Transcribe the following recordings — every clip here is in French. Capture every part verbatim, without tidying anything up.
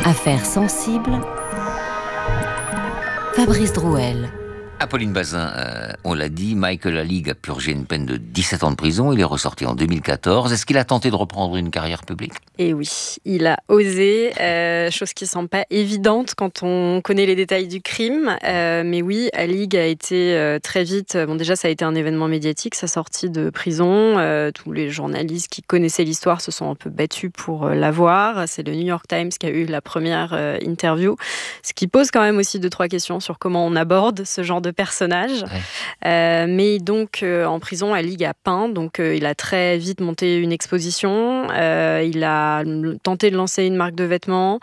Affaires sensibles, Fabrice Drouel. Apolline Bazin, euh, on l'a dit, Michael Alig a purgé une peine de dix-sept ans de prison. Il est ressorti en deux mille quatorze. Est-ce qu'il a tenté de reprendre une carrière publique ? Eh oui, il a osé, euh, chose qui ne semble pas évidente quand on connaît les détails du crime. Euh, mais oui, Alig a été euh, très vite... Bon, déjà, ça a été un événement médiatique, sa sortie de prison. Euh, tous les journalistes qui connaissaient l'histoire se sont un peu battus pour euh, la voir. C'est le New York Times qui a eu la première euh, interview. Ce qui pose quand même aussi deux, trois questions sur comment on aborde ce genre de personnage. Ouais. Euh, mais donc, euh, en prison, Alig a peint. Donc, euh, il a très vite monté une exposition. Euh, il a tenté de lancer une marque de vêtements.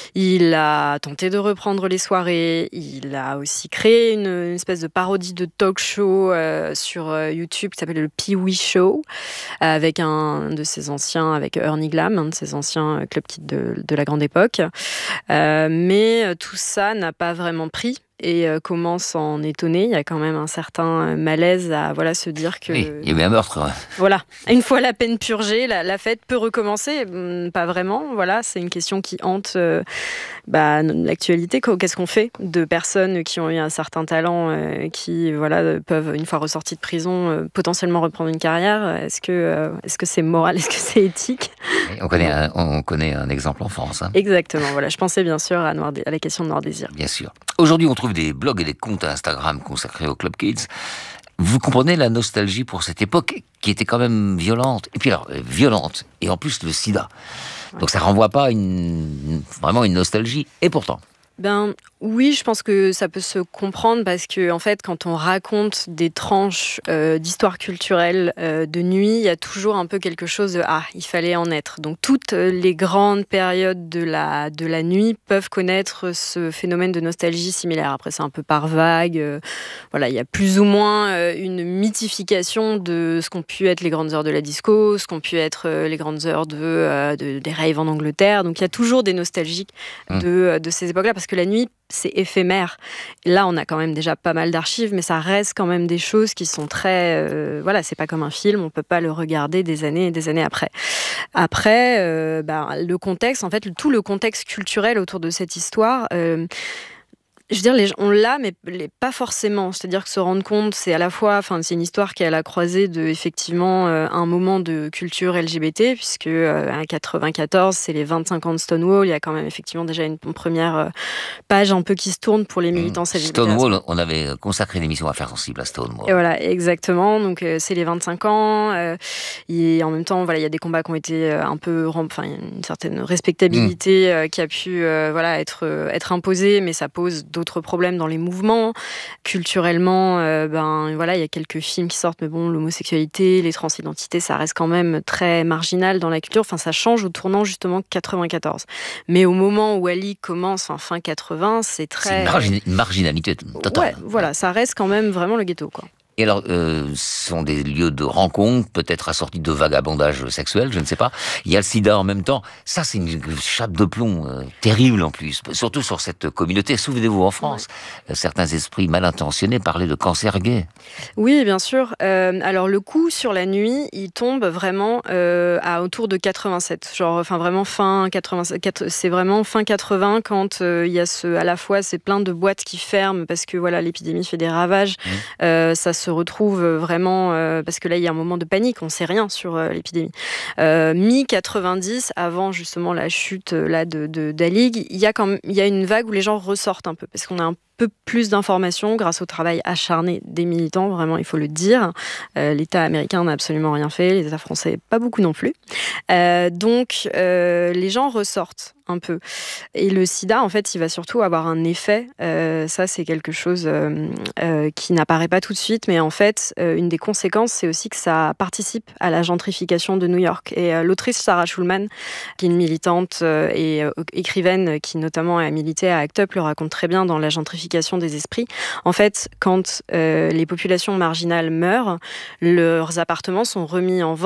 Il a tenté de reprendre les soirées. Il a aussi créé une, une espèce de parodie de talk show euh, sur euh, YouTube qui s'appelle le Pee-wee Show, avec un de ses anciens, avec Ernie Glam, un de ses anciens club kids de, de la grande époque. Euh, mais tout ça n'a pas vraiment pris. Et euh, commence à en étonner. Il y a quand même un certain malaise à voilà, se dire que... Oui, il y a eu un meurtre. Ouais. Voilà. Une fois la peine purgée, la, la fête peut recommencer. Hum, pas vraiment. Voilà, c'est une question qui hante euh, bah, l'actualité. Qu'est-ce qu'on fait de personnes qui ont eu un certain talent, euh, qui voilà, peuvent, une fois ressorties de prison, euh, potentiellement reprendre une carrière ? Est-ce que, euh, est-ce que c'est moral ? Est-ce que c'est éthique ? Et on, connaît un, on connaît un exemple en France. Hein. Exactement. Voilà. Je pensais bien sûr à, Noir, à la question de Noir Désir. Bien sûr. Aujourd'hui, on trouve des blogs et des comptes Instagram consacrés au Club Kids. Vous comprenez la nostalgie pour cette époque qui était quand même violente. Et puis alors, violente. Et en plus, le sida. Donc ça renvoie pas une, vraiment une nostalgie. Et pourtant... Ben oui, je pense que ça peut se comprendre parce que en fait, quand on raconte des tranches euh, d'histoire culturelle euh, de nuit, il y a toujours un peu quelque chose de ah, il fallait en être. Donc toutes les grandes périodes de la de la nuit peuvent connaître ce phénomène de nostalgie similaire. Après, c'est un peu par vague. Euh, voilà, il y a plus ou moins euh, une mythification de ce qu'ont pu être les grandes heures de la disco, ce qu'ont pu être euh, les grandes heures de, euh, de des raves en Angleterre. Donc il y a toujours des nostalgiques mmh. de de ces époques-là. Parce que la nuit, c'est éphémère. Là, on a quand même déjà pas mal d'archives, mais ça reste quand même des choses qui sont très... Euh, voilà, c'est pas comme un film, on peut pas le regarder des années et des années après. Après, euh, bah, le contexte, en fait, tout le contexte culturel autour de cette histoire... Euh, Je veux dire, les, on l'a, mais les, pas forcément. C'est-à-dire que se rendre compte, c'est à la fois, enfin, c'est une histoire qui est à la croisée de, effectivement, euh, un moment de culture L G B T, puisque euh, en quatre-vingt-quatorze, c'est les vingt-cinq ans de Stonewall. Il y a quand même effectivement déjà une, une première euh, page un peu qui se tourne pour les militants mmh. L G B T. Stonewall, on avait consacré une émission Affaires sensibles à Stonewall. Et voilà, exactement. Donc euh, c'est les vingt-cinq ans. Euh, et en même temps, voilà, il y a des combats qui ont été un peu, enfin, une certaine respectabilité mmh. euh, qui a pu, euh, voilà, être euh, être imposée, mais ça pose d'autres problèmes dans les mouvements. Culturellement, euh, ben voilà, il y a quelques films qui sortent, mais bon, l'homosexualité, les transidentités, ça reste quand même très marginal dans la culture. Enfin, ça change au tournant justement quatre-vingt-quatorze. Mais au moment où Ali commence, en fin quatre-vingts, c'est très... C'est une, margin- une marginalité totale. Ouais, voilà, ça reste quand même vraiment le ghetto, quoi. Et alors, euh, ce sont des lieux de rencontre, peut-être assortis de vagabondage sexuel, je ne sais pas. Il y a le sida en même temps. Ça, c'est une chape de plomb euh, terrible en plus, surtout sur cette communauté. Souvenez-vous, en France, ouais. euh, certains esprits mal intentionnés parlaient de cancer gay. Oui, bien sûr. Euh, alors, le coup sur la nuit, il tombe vraiment euh, à autour de quatre-vingt-sept. Genre, enfin, vraiment fin quatre-vingt-sept. C'est vraiment fin quatre-vingts quand euh, il y a ce, à la fois, c'est plein de boîtes qui ferment parce que voilà, l'épidémie fait des ravages. Mmh. Euh, ça se se retrouve vraiment, euh, parce que là, il y a un moment de panique, on ne sait rien sur euh, l'épidémie. Euh, mi quatre-vingt-dix, avant justement la chute euh, là, de, de, d'Alig, il y a quand même, il y a une vague où les gens ressortent un peu, parce qu'on a un peu plus d'informations grâce au travail acharné des militants, vraiment, il faut le dire. Euh, L'État américain n'a absolument rien fait, les États français, pas beaucoup non plus. Euh, donc, euh, les gens ressortent un peu. Et le sida, en fait, il va surtout avoir un effet. Euh, ça, c'est quelque chose euh, euh, qui n'apparaît pas tout de suite, mais en fait, euh, une des conséquences, c'est aussi que ça participe à la gentrification de New York. Et euh, l'autrice Sarah Schulman, qui est une militante euh, et euh, écrivaine qui notamment a milité à ACT UP, le raconte très bien dans la gentrification des esprits. En fait, quand euh, les populations marginales meurent, leurs appartements sont remis en vente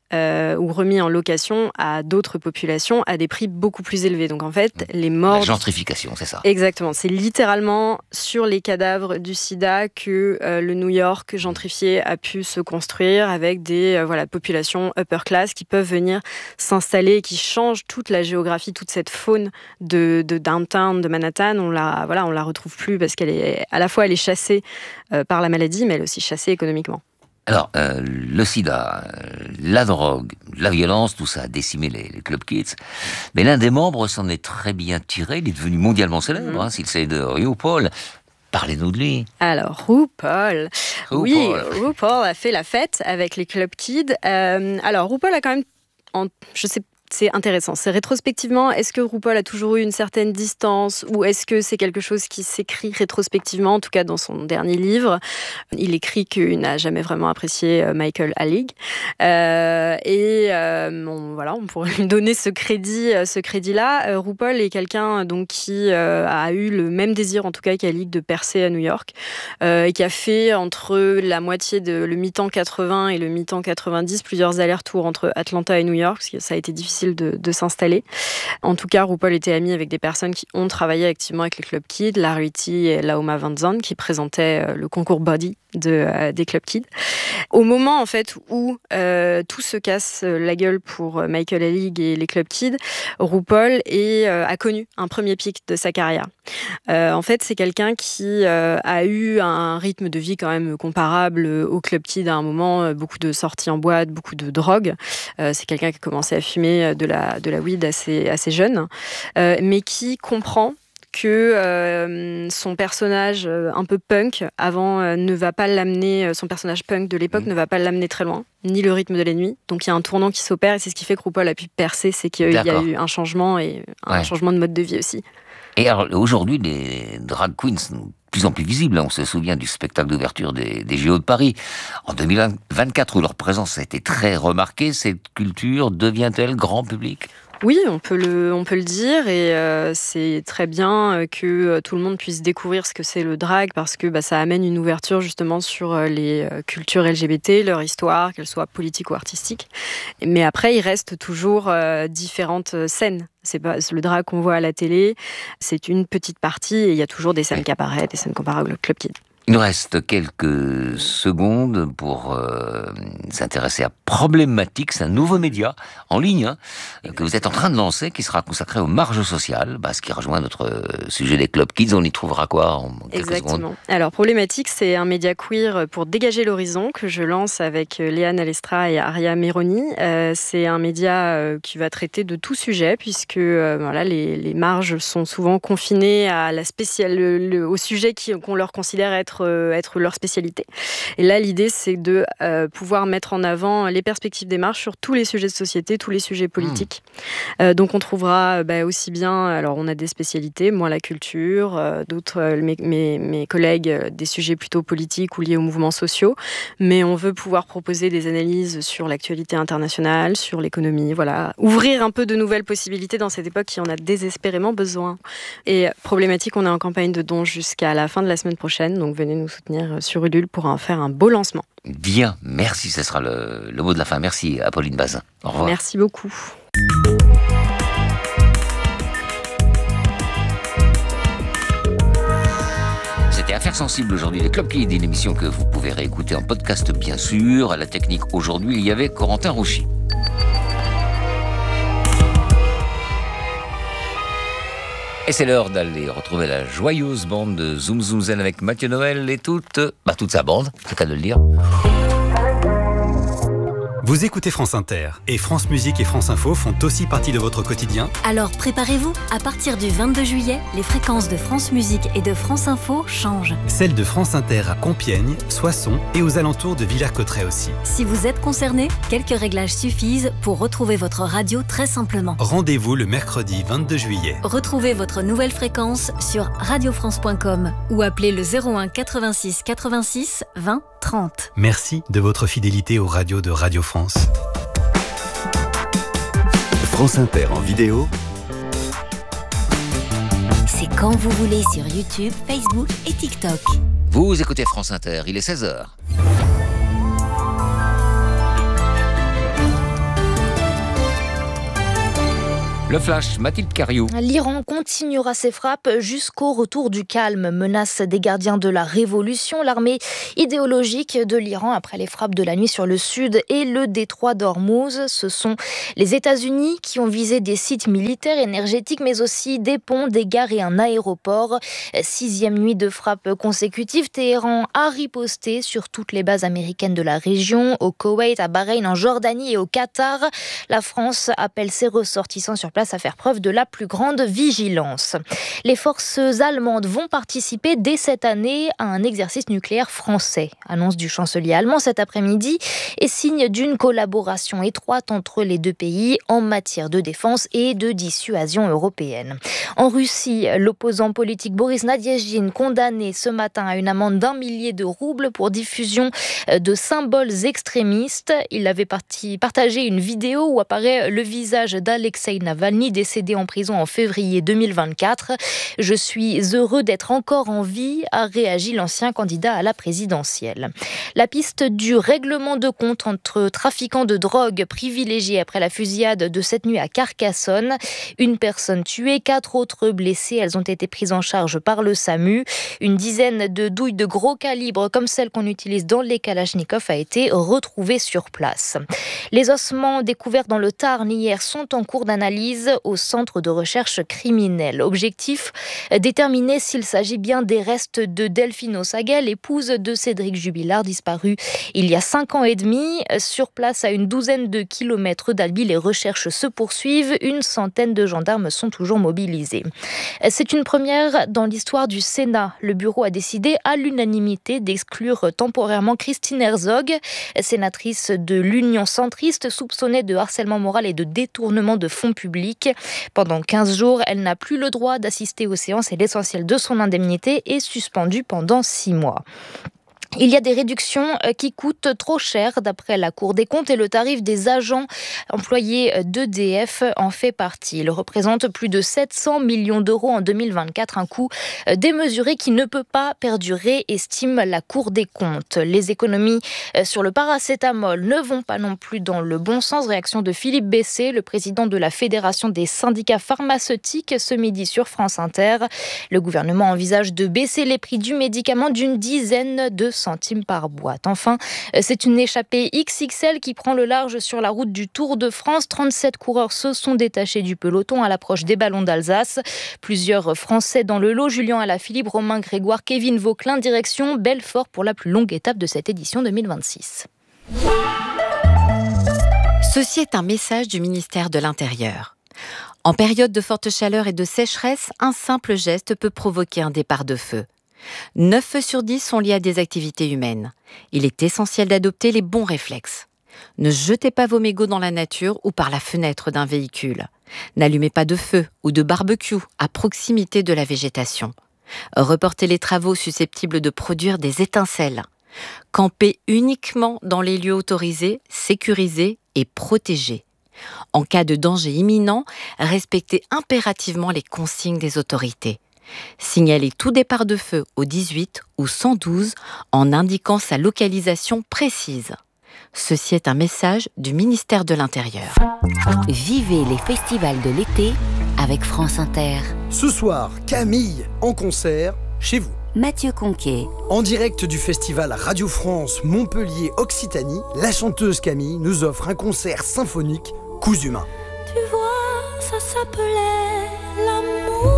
euh, ou remis en location à d'autres populations à des prix beaucoup plus élevés. Donc en fait, les morts... La gentrification, c'est ça. Exactement. C'est littéralement sur les cadavres du sida que euh, le New York gentrifié a pu se construire avec des euh, voilà, populations upper class qui peuvent venir s'installer et qui changent toute la géographie, toute cette faune de, de downtown, de Manhattan. On la, voilà, on la retrouve plus parce qu'elle est, à la fois, elle est chassée euh, par la maladie, mais elle est aussi chassée économiquement. Alors, euh, le sida, la drogue, la violence, tout ça a décimé les, les club kids. Mais l'un des membres s'en est très bien tiré. Il est devenu mondialement célèbre, mmh. hein, s'il s'agit de RuPaul. Parlez-nous de lui. Alors, RuPaul. RuPaul. Oui, RuPaul a fait la fête avec les club kids. Euh, alors, RuPaul a quand même, en, je sais c'est intéressant. C'est rétrospectivement, est-ce que RuPaul a toujours eu une certaine distance ou est-ce que c'est quelque chose qui s'écrit rétrospectivement, en tout cas dans son dernier livre. Il écrit qu'il n'a jamais vraiment apprécié Michael Alig. Euh, et euh, on, voilà, on pourrait lui donner ce crédit, ce crédit-là. Euh, RuPaul est quelqu'un donc, qui euh, a eu le même désir, en tout cas qu'Alig, de percer à New York euh, et qui a fait entre la moitié de le mi-temps quatre-vingts et le mi-temps quatre-vingt-dix plusieurs allers-retours entre Atlanta et New York, parce que ça a été difficile De, de s'installer. En tout cas, RuPaul était ami avec des personnes qui ont travaillé activement avec les Club Kids, Larity et Laoma Van Zandt, qui présentaient le concours Body de, euh, des Club Kids. Au moment en fait où euh, tout se casse la gueule pour Michael Alig et les Club Kids, RuPaul est, euh, a connu un premier pic de sa carrière. Euh, en fait, c'est quelqu'un qui euh, a eu un rythme de vie quand même comparable au Club Kids à un moment, beaucoup de sorties en boîte, beaucoup de drogue. Euh, c'est quelqu'un qui a commencé à fumer de la, de la weed assez, assez jeune, euh, mais qui comprend que euh, son personnage euh, un peu punk avant euh, ne va pas l'amener, son personnage punk de l'époque mmh. ne va pas l'amener très loin, ni le rythme de la nuit. Donc il y a un tournant qui s'opère et c'est ce qui fait que RuPaul a pu percer, c'est qu'il D'accord. y a eu un changement et un ouais. changement de mode de vie aussi. Et alors aujourd'hui, les drag queens sont de plus en plus visibles. On se souvient du spectacle d'ouverture des, des J O de Paris en deux mille vingt-quatre où leur présence a été très remarquée. Cette culture devient-elle grand public ? Oui, on peut le, on peut le dire et euh, c'est très bien que euh, tout le monde puisse découvrir ce que c'est le drag parce que bah, ça amène une ouverture justement sur euh, les euh, cultures L G B T, leur histoire, qu'elles soient politiques ou artistiques. Mais après, il reste toujours euh, différentes scènes. C'est pas le drag qu'on voit à la télé, c'est une petite partie et il y a toujours des scènes cabaret, des scènes comparables au Club Kids. Il nous reste quelques secondes pour euh, s'intéresser à Problématique. C'est un nouveau média en ligne hein, que vous êtes en train de lancer, qui sera consacré aux marges sociales, bah, ce qui rejoint notre sujet des Club Kids. On y trouvera quoi en quelques Exactement. secondes ? Alors Problématique, c'est un média queer pour dégager l'horizon que je lance avec Léane Alestra et Aria Meroni. Euh, c'est un média euh, qui va traiter de tout sujet puisque euh, voilà, les, les marges sont souvent confinées à la spéciale, le, le, au sujet qui, qu'on leur considère être être leur spécialité. Et là, l'idée, c'est de euh, pouvoir mettre en avant les perspectives des marges sur tous les sujets de société, tous les sujets politiques. Mmh. Euh, donc, on trouvera bah, aussi bien, alors on a des spécialités, moi la culture, euh, d'autres, euh, mes, mes, mes collègues, euh, des sujets plutôt politiques ou liés aux mouvements sociaux, mais on veut pouvoir proposer des analyses sur l'actualité internationale, sur l'économie, voilà, ouvrir un peu de nouvelles possibilités dans cette époque qui en a désespérément besoin. Et Problématique, on est en campagne de dons jusqu'à la fin de la semaine prochaine, donc venez nous soutenir sur Ulule pour en faire un beau lancement. Bien, merci, ce sera le, le mot de la fin. Merci Apolline Bazin. Au revoir. Merci beaucoup. C'était Affaires sensibles aujourd'hui, les Club Kids, une émission que vous pouvez réécouter en podcast bien sûr. À la technique aujourd'hui, il y avait Corentin Rouchy. Et c'est l'heure d'aller retrouver la joyeuse bande de Zoom Zoom Zen avec Mathieu Noël et toute, bah, toute sa bande, c'est le cas de le dire. Vous écoutez France Inter et France Musique et France Info font aussi partie de votre quotidien. Alors préparez-vous, à partir du vingt-deux juillet, les fréquences de France Musique et de France Info changent. Celles de France Inter à Compiègne, Soissons et aux alentours de Villers-Cotterêts aussi. Si vous êtes concerné, quelques réglages suffisent pour retrouver votre radio très simplement. Rendez-vous le mercredi vingt-deux juillet. Retrouvez votre nouvelle fréquence sur radio france point com ou appelez le zéro un quatre-vingt-six quatre-vingt-six vingt trente. Merci de votre fidélité aux radios de Radio France. France Inter en vidéo. C'est quand vous voulez sur YouTube, Facebook et TikTok. Vous écoutez France Inter, il est seize heures. Le flash, Mathilde Cariou. L'Iran continuera ses frappes jusqu'au retour du calme. Menace des gardiens de la révolution, l'armée idéologique de l'Iran après les frappes de la nuit sur le sud et le détroit d'Ormuz. Ce sont les États-Unis qui ont visé des sites militaires, énergétiques, mais aussi des ponts, des gares et un aéroport. Sixième nuit de frappes consécutives, Téhéran a riposté sur toutes les bases américaines de la région, au Koweït, à Bahreïn, en Jordanie et au Qatar. La France appelle ses ressortissants sur place à faire preuve de la plus grande vigilance. Les forces allemandes vont participer dès cette année à un exercice nucléaire français. Annonce du chancelier allemand cet après-midi et signe d'une collaboration étroite entre les deux pays en matière de défense et de dissuasion européenne. En Russie, l'opposant politique Boris Nadezhdin condamné ce matin à une amende d'un millier de roubles pour diffusion de symboles extrémistes. Il avait parti, partagé une vidéo où apparaît le visage d'Alexei Navalny, décédé en prison en février deux mille vingt-quatre. « Je suis heureux d'être encore en vie », a réagi l'ancien candidat à la présidentielle. La piste du règlement de compte entre trafiquants de drogue privilégiés après la fusillade de cette nuit à Carcassonne. Une personne tuée, quatre autres blessées. Elles ont été prises en charge par le SAMU. Une dizaine de douilles de gros calibre, comme celles qu'on utilise dans les Kalachnikov, a été retrouvée sur place. Les ossements découverts dans le Tarn hier sont en cours d'analyse au centre de recherche criminelle. Objectif, déterminer s'il s'agit bien des restes de Delphine Ossagel, l'épouse de Cédric Jubilard, disparu il y a cinq ans et demi. Sur place, à une douzaine de kilomètres d'Albi, les recherches se poursuivent. Une centaine de gendarmes sont toujours mobilisés. C'est une première dans l'histoire du Sénat. Le bureau a décidé à l'unanimité d'exclure temporairement Christine Herzog, sénatrice de l'Union centriste, soupçonnée de harcèlement moral et de détournement de fonds publics. Pendant quinze jours, elle n'a plus le droit d'assister aux séances et l'essentiel de son indemnité est suspendu pendant six mois. Il y a des réductions qui coûtent trop cher d'après la Cour des comptes et le tarif des agents employés d'E D F en fait partie. Il représente plus de sept cents millions d'euros en deux mille vingt-quatre, un coût démesuré qui ne peut pas perdurer, estime la Cour des comptes. Les économies sur le paracétamol ne vont pas non plus dans le bon sens. Réaction de Philippe Bessé, le président de la Fédération des syndicats pharmaceutiques, ce midi sur France Inter. Le gouvernement envisage de baisser les prix du médicament d'une dizaine de centimes par boîte. Enfin, c'est une échappée X X L qui prend le large sur la route du Tour de France. trente-sept coureurs se sont détachés du peloton à l'approche des Ballons d'Alsace. Plusieurs Français dans le lot, Julien Alaphilippe, Romain Grégoire, Kevin Vauquelin, direction Belfort pour la plus longue étape de cette édition deux mille vingt-six. Ceci est un message du ministère de l'Intérieur. En période de forte chaleur et de sécheresse, un simple geste peut provoquer un départ de feu. neuf feux sur dix sont liés à des activités humaines. Il est essentiel d'adopter les bons réflexes. Ne jetez pas vos mégots dans la nature ou par la fenêtre d'un véhicule. N'allumez pas de feu ou de barbecue à proximité de la végétation. Reportez les travaux susceptibles de produire des étincelles. Campez uniquement dans les lieux autorisés, sécurisés et protégés. En cas de danger imminent, respectez impérativement les consignes des autorités. Signalez tout départ de feu au dix-huit ou cent douze en indiquant sa localisation précise. Ceci est un message du ministère de l'Intérieur. Vivez les festivals de l'été avec France Inter. Ce soir, Camille en concert chez vous. Mathieu Conquet. En direct du festival Radio France Montpellier Occitanie, la chanteuse Camille nous offre un concert symphonique Coups humains. Tu vois, ça s'appelait l'amour.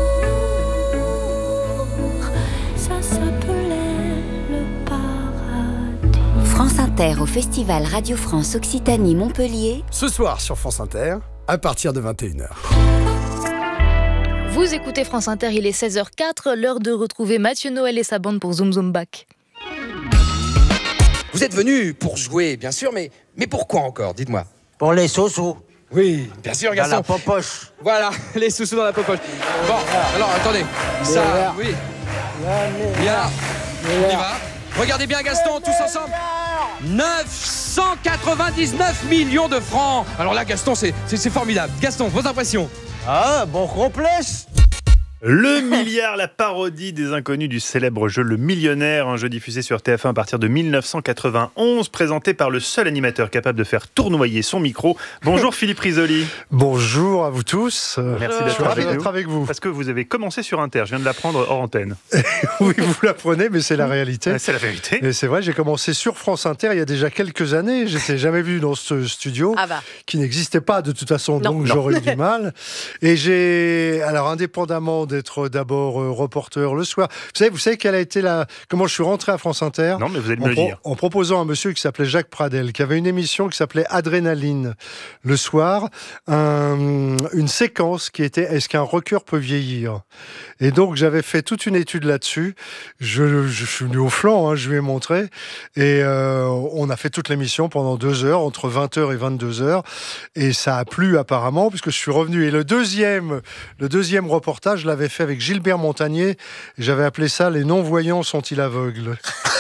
Ça s'appelait le paradis. France Inter au festival Radio France Occitanie Montpellier. Ce soir sur France Inter, à partir de vingt et une heures. Vous écoutez France Inter, il est seize heures quatre, l'heure de retrouver Mathieu Noël et sa bande pour Zoom Zoom Back. Vous êtes venus pour jouer, bien sûr, mais, mais pourquoi encore, dites-moi? Pour les sous-sous. Oui, bien sûr, Gaston. Dans la popoche. Voilà, les sous-sous dans la popoche. Bon, alors attendez, ça, oui. Bien, on y va. Regardez bien, Gaston, tous ensemble. neuf cent quatre-vingt-dix-neuf millions de francs. Alors là, Gaston, c'est, c'est, c'est formidable. Gaston, vos impressions? Ah, bon complexe. Le milliard, la parodie des inconnus du célèbre jeu Le Millionnaire, un jeu diffusé sur T F un à partir de dix-neuf cent quatre-vingt-onze, présenté par le seul animateur capable de faire tournoyer son micro. Bonjour Philippe Risoli. Bonjour à vous tous. Merci d'être avec, d'être avec vous. Parce que vous avez commencé sur Inter, je viens de l'apprendre hors antenne. Oui, vous l'apprenez, mais c'est la réalité. Ouais, c'est la vérité. Et c'est vrai, j'ai commencé sur France Inter il y a déjà quelques années. Je n'étais jamais vu dans ce studio, Ah bah. qui n'existait pas de toute façon, Non. donc Non. j'aurais eu du mal. Et j'ai, alors indépendamment d'être d'abord euh, reporter le soir, vous savez, vous savez quelle a été la, comment je suis rentré à France Inter? Non, mais vous allez me en, le pro- dire. en proposant à un monsieur qui s'appelait Jacques Pradel, qui avait une émission qui s'appelait Adrénaline le soir, un- une séquence qui était Est-ce qu'un rocker peut vieillir? Et donc j'avais fait toute une étude là-dessus. Je, je suis venu au flanc, hein, je lui ai montré, et euh, on a fait toute l'émission pendant deux heures, entre vingt heures et vingt-deux heures, et ça a plu apparemment, puisque je suis revenu. Et le deuxième, le deuxième reportage, je l'avais fait avec Gilbert Montagnier, et j'avais appelé ça « Les non-voyants sont-ils aveugles ?»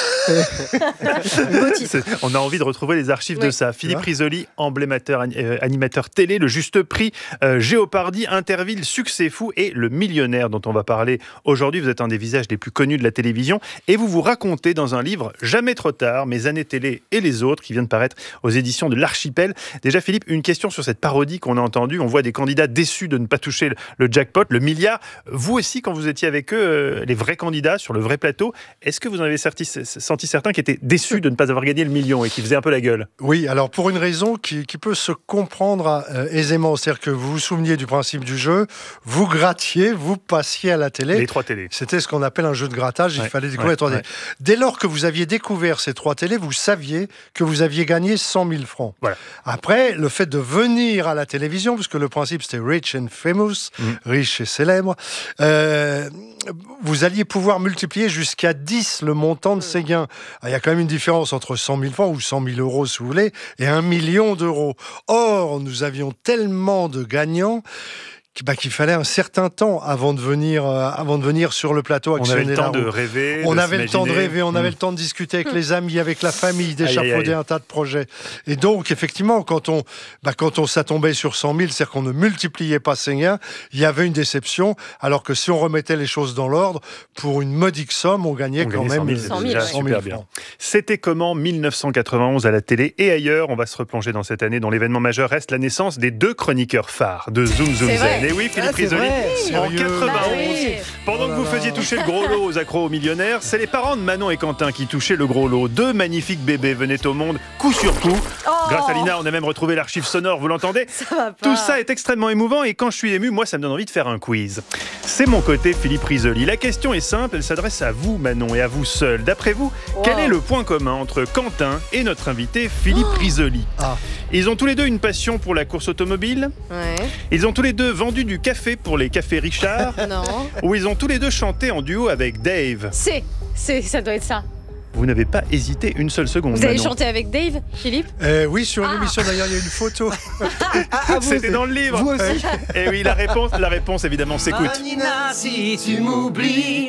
C'est- On a envie de retrouver les archives Oui. de ça. Philippe Ouais. Risoli, emblémateur, euh, animateur télé, le Juste Prix, euh, Géopardy, Interville, Succès Fou et Le Millionnaire dont on va parler aujourd'hui. Vous êtes un des visages les plus connus de la télévision et vous vous racontez dans un livre Jamais trop tard, mes années télé et les autres, qui vient de paraître aux éditions de l'Archipel. Déjà Philippe, une question sur cette parodie qu'on a entendue. On voit des candidats déçus de ne pas toucher le, le jackpot, le milliard. Vous aussi, quand vous étiez avec eux, euh, les vrais candidats sur le vrai plateau, est-ce que vous en avez senti, senti certains qui étaient déçus de ne pas avoir gagné le million et qui faisaient un peu la gueule? Oui, alors pour une raison qui, qui peut se comprendre euh, aisément, c'est-à-dire que vous vous souveniez du principe du jeu, vous grattiez, vous passiez à la télé. Les trois télés. C'était ce qu'on appelle un jeu de grattage, Ouais, il fallait découvrir ouais, les trois ouais. télés. Dès lors que vous aviez découvert ces trois télés, vous saviez que vous aviez gagné cent mille francs. Voilà. Après, le fait de venir à la télévision, puisque le principe c'était rich and famous, Mm. riche et célèbre, euh, vous alliez pouvoir multiplier jusqu'à dix le montant de ces gains. Alors, il y a quand même une différence entre cent mille francs ou cent mille euros si vous voulez et un million d'euros. Or, nous avions tellement de gagnants bah, qu'il fallait un certain temps avant de venir, euh, avant de venir sur le plateau On actionner avait le la temps de roue. rêver. On de avait le temps de s'imaginer. rêver, on avait Mmh. le temps de discuter avec les amis, avec la famille, d'échafauder Aïe, aïe, aïe. un tas de projets. Et donc, effectivement, quand on, bah, quand on s'atombait sur cent mille, c'est-à-dire qu'on ne multipliait pas ses gains, il y avait une déception, alors que si on remettait les choses dans l'ordre, pour une modique somme, on gagnait On quand gagnait même cent mille, c'est déjà cent mille super bien. francs. C'était comment dix-neuf cent quatre-vingt-onze à la télé et ailleurs? On va se replonger dans cette année dont l'événement majeur reste la naissance des deux chroniqueurs phares de Zoom Zoom C'est vrai. Zen. Et oui, Philippe Ah, c'est Risoli, vrai. en Sérieux quatre-vingt-onze, Bah oui. pendant Oh que là vous là. faisiez toucher le gros lot aux accros aux millionnaires, c'est les parents de Manon et Quentin qui touchaient le gros lot. Deux magnifiques bébés venaient au monde coup sur coup. Oh. Grâce à Lina, on a même retrouvé l'archive sonore, vous l'entendez? Ça va pas. Tout ça est extrêmement émouvant et quand je suis ému, moi, ça me donne envie de faire un quiz. C'est mon côté Philippe Risoli. La question est simple, elle s'adresse à vous, Manon, et à vous seul. D'après vous, Wow. quel est le point commun entre Quentin et notre invité Philippe Risoli? Ah. Ils ont tous les deux une passion pour la course automobile. Ouais. Ils ont tous les deux vendu du café pour les cafés Richard. Non. Ou ils ont tous les deux chanté en duo avec Dave. C'est, c'est, ça doit être ça. Vous n'avez pas hésité une seule seconde. Vous avez Manon. chanté avec Dave, Philippe? Euh, oui, sur une Ah. émission d'ailleurs, il y a une photo. C'était dans le livre. Vous aussi. Et oui, la réponse, la réponse évidemment s'écoute. Nina, si tu m'oublies,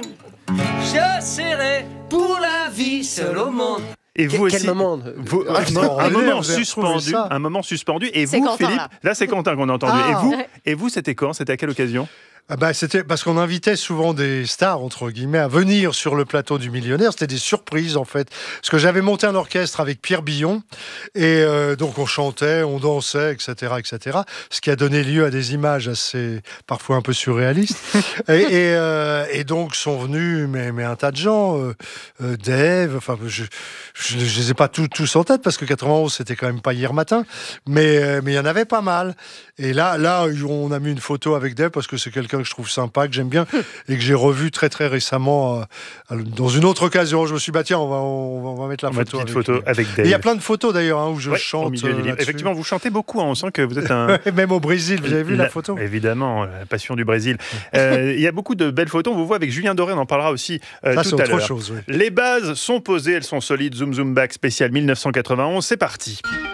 je serai pour la vie seul au monde. Et vous Quel aussi. moment Vous- Ah, un, extraordinaire, moment vous avez suspendu, retrouvé ça. un moment suspendu. Et C'est vous, Quentin, Philippe, là. là, c'est Quentin qu'on a entendu. Ah. Et vous, Ouais. et vous, c'était quand? C'était à quelle occasion? Ah bah, c'était parce qu'on invitait souvent des stars, entre guillemets, à venir sur le plateau du Millionnaire. C'était des surprises, en fait. Parce que j'avais monté un orchestre avec Pierre Billon. Et euh, donc, on chantait, on dansait, et cetera, et cetera. Ce qui a donné lieu à des images assez, parfois un peu surréalistes. et, et, euh, et donc, sont venus mais, mais un tas de gens. Euh, euh, Dave, enfin, je ne les ai pas tous, tous en tête, parce que quatre-vingt-onze, c'était quand même pas hier matin. Mais euh, mais il y en avait pas mal. Et là, là, on a mis une photo avec Dave, parce que c'est quelqu'un que je trouve sympa, que j'aime bien, et que j'ai revu très très récemment euh, dans une autre occasion. Je me suis dit, bah tiens, on va, on va, on va mettre la On va mettre photo. une avec petite photo lui. avec Et Dave. il y a plein de photos d'ailleurs hein, où je Ouais, chante. au milieu du euh, livre. là-dessus. Effectivement, vous chantez beaucoup. Hein. On sent que vous êtes un. Même au Brésil, vous avez vu la, photo Évidemment, la passion du Brésil. Euh, Il y a beaucoup de belles photos. On vous voit avec Julien Doré, on en parlera aussi euh, Ça, tout c'est à autre l'heure. chose. Oui. Les bases sont posées, elles sont solides. Zoom Zoom Back spécial dix-neuf cent quatre-vingt-onze, c'est parti.